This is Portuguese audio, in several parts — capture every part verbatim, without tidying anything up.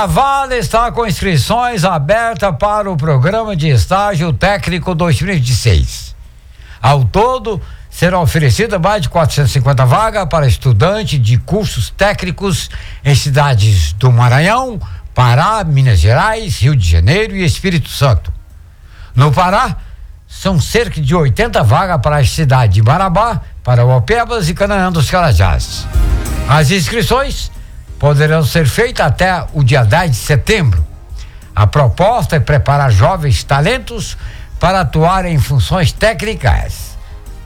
A Vale está com inscrições abertas para o programa de estágio técnico dois mil e vinte e seis. Ao todo, serão oferecidas mais de quatrocentas e cinquenta vagas para estudantes de cursos técnicos em cidades do Maranhão, Pará, Minas Gerais, Rio de Janeiro e Espírito Santo. No Pará, são cerca de oitenta vagas para a cidade de Marabá, Parauapebas e Canaã dos Carajás. As inscrições poderão ser feitas até o dia dez de setembro. A proposta é preparar jovens talentos para atuar em funções técnicas.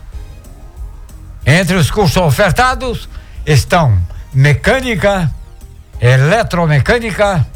Entre os cursos ofertados estão mecânica, eletromecânica,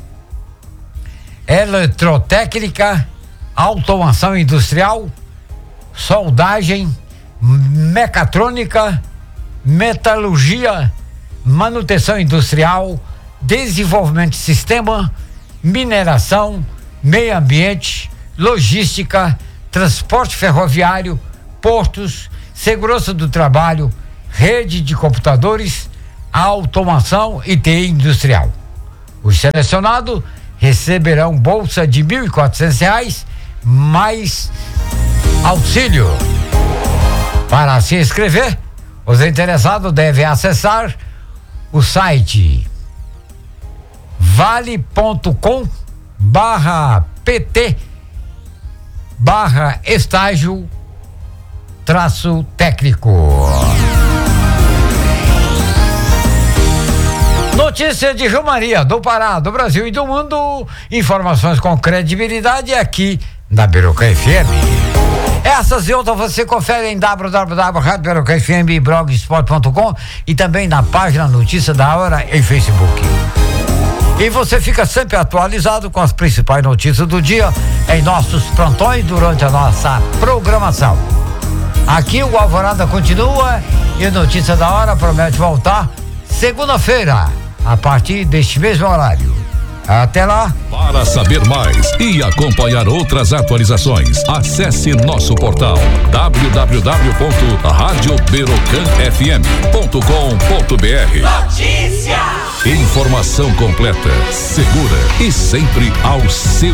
eletrotécnica, automação industrial, soldagem, mecatrônica, metalurgia, manutenção industrial, desenvolvimento de sistema, mineração, meio ambiente, logística, transporte ferroviário, portos, segurança do trabalho, rede de computadores, automação e T I industrial. Os selecionados receberão bolsa de mil e quatrocentos reais mais auxílio. Para se inscrever, os interessados devem acessar o site vale.com barra pt barra estágio traço técnico. Notícia de Rio Maria, do Pará, do Brasil e do mundo. Informações com credibilidade aqui na Biruca F M. Essas e outras você confere em w w w ponto rádio biruca f m blogspot ponto com e também na página Notícia da Hora em Facebook. E você fica sempre atualizado com as principais notícias do dia em nossos plantões durante a nossa programação. Aqui o Alvorada continua e Notícia da Hora promete voltar segunda-feira, a partir deste mesmo horário. Até lá. Para saber mais e acompanhar outras atualizações, acesse nosso portal w w w ponto rádio birucan f m ponto com ponto b r. Notícia! Informação completa, segura e sempre ao seu